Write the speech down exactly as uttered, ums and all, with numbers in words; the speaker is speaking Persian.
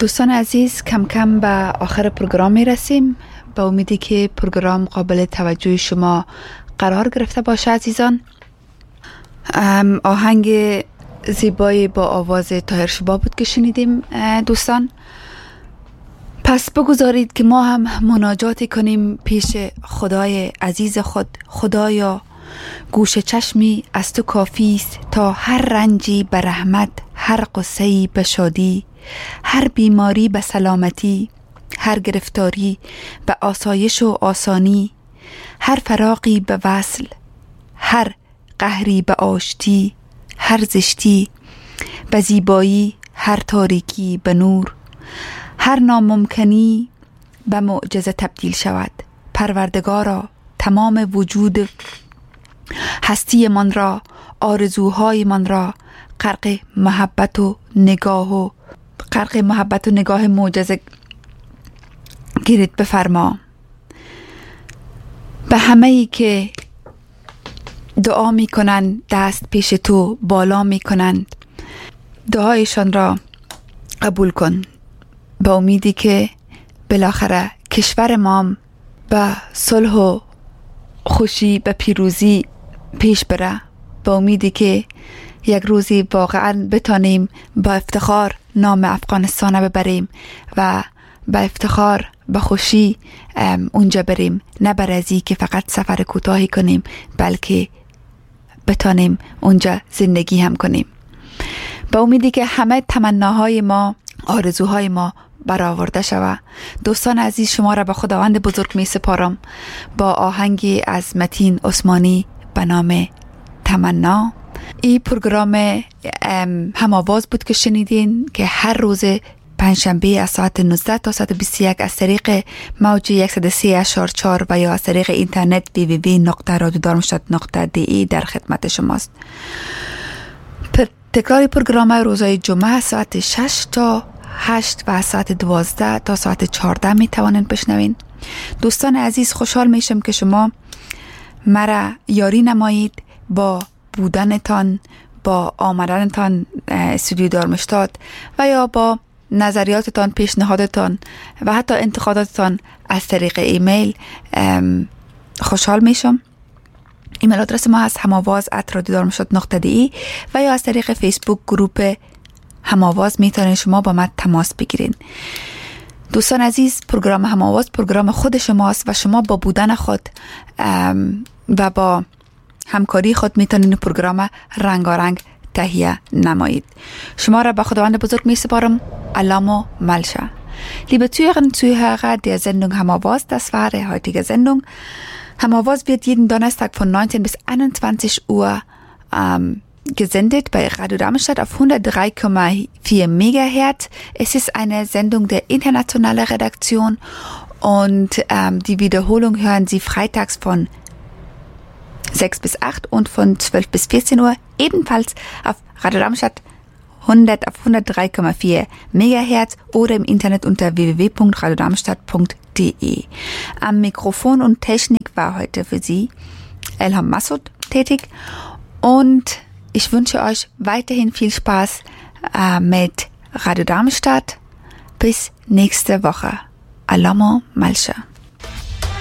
دوستان عزیز، کم کم به آخر پروگرام می رسیم. با امیدی که پروگرام قابل توجه شما قرار گرفته باشه عزیزان. آهنگ زیبایی با آواز طاهر شباب بود که شنیدیم دوستان. پس بگذارید که ما هم مناجاتی کنیم پیش خدای عزیز خود. خدایا، گوش چشمی از تو کافی است تا هر رنجی به رحمت، هر قصه‌ای به شادی، هر بیماری به سلامتی، هر گرفتاری به آسایش و آسانی، هر فراقی به وصل، هر قهری به آشتی، هر زشتی به زیبایی، هر تاریکی به نور، هر ناممکنی به معجزه تبدیل شود. پروردگارا، تمام وجود هستی من را، آرزوهای من را غرق محبت و نگاه و غرق محبت و نگاه معجزه گیرید بفرما. به همه ای که دعا می کنند دست پیش تو بالا می کنند، دعایشان را قبول کن. با امیدی که بالاخره کشور ما به صلح و خوشی به پیروزی پیش بره. با امیدی که یک روزی واقعا بتانیم با افتخار نام افغانستان ببریم و با افتخار به خوشی اونجا بریم، نه برازی که فقط سفر کوتاهی کنیم بلکه بتانیم اونجا زندگی هم کنیم. با امیدی که همه تمناهای ما، آرزوهای ما برآورده شود. دوستان عزیز، شما را به خداوند بزرگ می سپارم با آهنگی از متین عثمانی به نام تمنا. این پروگرام هم‌آواز بود که شنیدین که هر روز پنجشنبه از ساعت نوزده تا ساعت بیست و یک از طریق موج صد و سه اشار چهار و یا از طریق اینترنت دبلیو دبلیو دبلیو نقطه رادیو دارمشت نقطه دی ای در خدمت شماست. تکرار پروگرام روزهای جمعه ساعت شش تا هشت و ساعت دوازده تا ساعت چهارده می توانند بشنوین. دوستان عزیز، خوشحال میشم که شما مرا یاری نمایید با بودنتان، با آمدنتان استودیو دارمشتات و یا با نظریاتتان، پیشنهادتان و حتی انتقاداتتان از طریق ایمیل. خوشحال میشم. ایمیل آدرس ما هست هماواز ات رادیو دارمشت نقطه دی ای و یا از طریق فیسبوک گروپ هماواز میتونید شما با من تماس بگیرین. دوستان عزیز، پروگرام هماواز پروگرام خود شماست و شما با بودن خود و با همکاری خود میتونید پروگرام رنگارنگ تهیه نمایید. شما را به خداوند بزرگ می سپارم. Alamo Malscha. Liebe Zuhörerinnen und Zuhörer der Sendung Hammerwurst, das war die heutige Sendung. Hammerwurst wird jeden Donnerstag von neunzehn bis einundzwanzig Uhr ähm, gesendet bei Radio Darmstadt auf hundertdrei Komma vier Megahertz. Es ist eine Sendung der internationalen Redaktion und ähm, die Wiederholung hören Sie freitags von sechs bis acht und von zwölf bis vierzehn Uhr ebenfalls auf Radio Darmstadt hundert auf hundertdrei Komma vier Megahertz oder im Internet unter w w w punkt radio darmstadt punkt d e. Am Mikrofon und Technik war heute für Sie Elham Massoud tätig und ich wünsche euch weiterhin viel Spaß äh, mit Radio Darmstadt. Bis nächste Woche. Alamo Malscha.